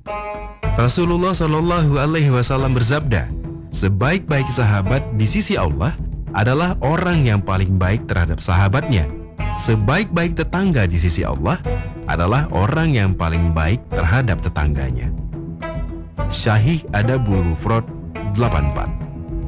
Rasulullah Shallallahu Alaihi Wasallam bersabda, sebaik-baik sahabat di sisi Allah adalah orang yang paling baik terhadap sahabatnya. Sebaik-baik tetangga di sisi Allah adalah orang yang paling baik terhadap tetangganya. Syahih Adabul Mufrad 84.